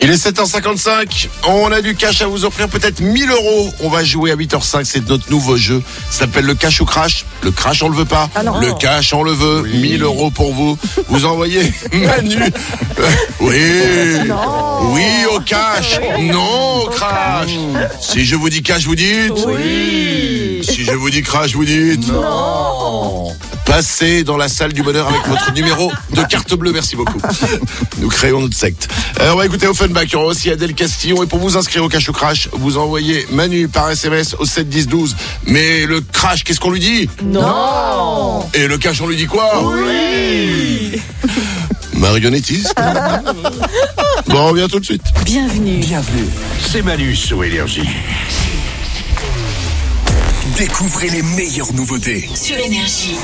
Il est 7h55, on a du cash à vous offrir, peut-être 1000 €. On va jouer à 8h05, c'est notre nouveau jeu. Ça s'appelle le cash ou crash. Le crash, on le veut pas. Le cash, on le veut. 1000 € pour vous. Vous envoyez Manu. Oui. Oui au cash. Non au crash. Si je vous dis cash, vous dites oui. Si je vous dis crash, vous dites non. Passez dans la salle du bonheur avec votre numéro de carte bleue, merci beaucoup. Nous créons notre secte. On va écouter Offenbach, il y aura aussi Adèle Castillon. Et pour vous inscrire au cash ou crash, vous envoyez Manu par SMS au 7 10 12. Mais le crash, qu'est-ce qu'on lui dit? Non. Et le cash, on lui dit quoi? Oui. Marionnettiste. Bon, on revient tout de suite. Bienvenue. C'est Manu sur Énergie. Découvrez les meilleures nouveautés. Sur Énergie.